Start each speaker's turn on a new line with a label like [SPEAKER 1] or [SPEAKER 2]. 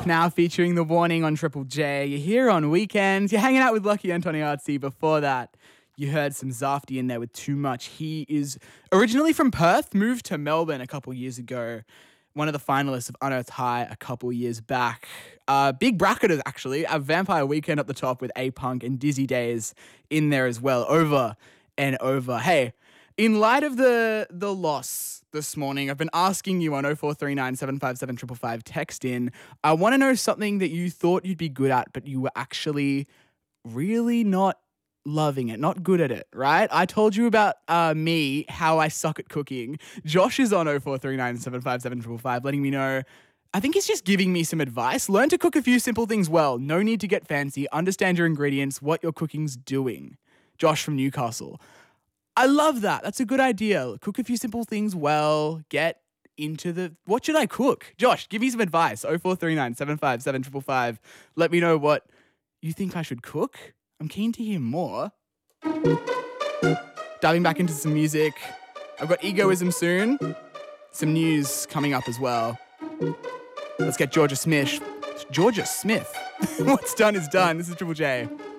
[SPEAKER 1] up now, featuring The Warning on Triple J. You're here on weekends. You're hanging out with Lucky Antoniazzi. Before that, you heard some Zafty in there with Too Much. He is originally from Perth, moved to Melbourne a couple years ago. One of the finalists of Unearthed High a couple years back. Big bracketers, actually. A Vampire Weekend up the top with A-Punk and Dizzy Days in there as well. Over and over. Hey, in light of the loss this morning, I've been asking you on 0439 757 555 text in. I want to know something that you thought you'd be good at, but you were actually really not loving it, not good at it, right? I told you about me, how I suck at cooking. Josh is on 0439 757 555 letting me know. I think he's just giving me some advice. Learn to cook a few simple things well. No need to get fancy. Understand your ingredients, what your cooking's doing. Josh from Newcastle. I love that. That's a good idea. Cook a few simple things well. Get into the... What should I cook? Josh, give me some advice. 0439 757 555. Let me know what you think I should cook. I'm keen to hear more. Diving back into some music. I've got Egoism soon. Some news coming up as well. Let's get Georgia Smith. Georgia Smith. What's done is done. This is Triple J.